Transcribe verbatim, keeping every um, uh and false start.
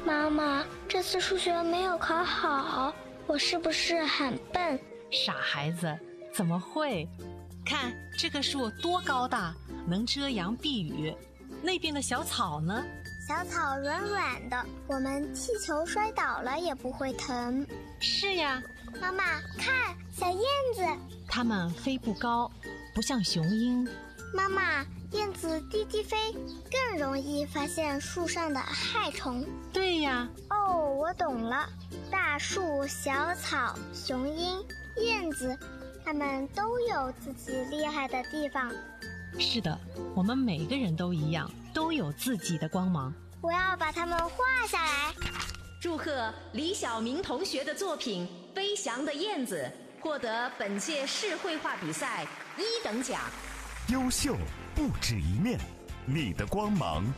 妈妈，这次数学没有考好，我是不是很笨？ 傻孩子，怎么会？看这棵树多高大，能遮阳避雨。那边的小草呢？ 小草软软的，我们踢球摔倒了也不会疼。 是呀。 妈妈，看，小燕子。 它们飞不高，不像雄鹰。 妈妈，燕子低低飞，更容易发现树上的害虫。 对呀。 哦，我懂了。大树、小草、雄鹰、燕子，它们都有自己厉害的地方。 是的，我们每个人都一样，都有自己的光芒。 我要把它们画下来。 祝贺李晓明同学的作品《飞翔的燕子》获得本届市绘画比赛一等奖。 优秀不止一面，你的光芒